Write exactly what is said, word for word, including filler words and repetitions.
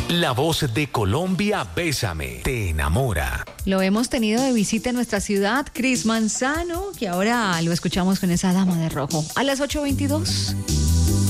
La voz de Colombia, Bésame, te enamora. Lo hemos tenido de visita en nuestra ciudad, Chris Manzano, que ahora lo escuchamos con esa dama de rojo. A las ocho veintidós.